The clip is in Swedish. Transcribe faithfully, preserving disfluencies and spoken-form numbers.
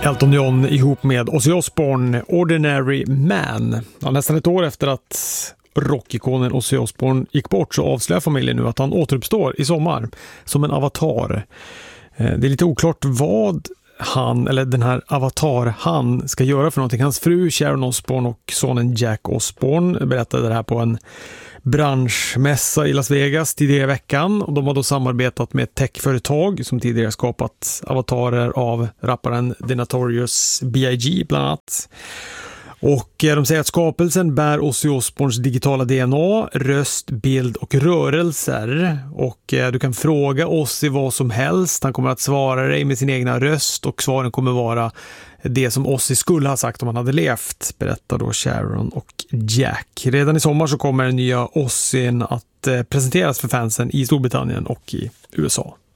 Elton John ihop med Ozzy Osbourne, Ordinary Man. Ja, nästan ett år efter att rockikonen Ozzy Osbourne gick bort så avslöjar familjen nu att han återuppstår i sommar som en avatar. Det är lite oklart vad han, eller den här avatar han ska göra för någonting. Hans fru Sharon Osbourne och sonen Jack Osbourne berättade det här på en branschmässa i Las Vegas tidigare i veckan, och de har då samarbetat med ett techföretag som tidigare skapat avatarer av rapparen The Notorious B I G bland annat. Och de säger att skapelsen bär Ozzy Osbournes digitala D N A, röst, bild och rörelser. Och du kan fråga Ozzy vad som helst. Han kommer att svara dig med sin egna röst, och svaren kommer vara det som Ozzy skulle ha sagt om han hade levt, berättar då Sharon och Jack. Redan i sommar så kommer den nya Ozzyn att presenteras för fansen i Storbritannien och i U S A.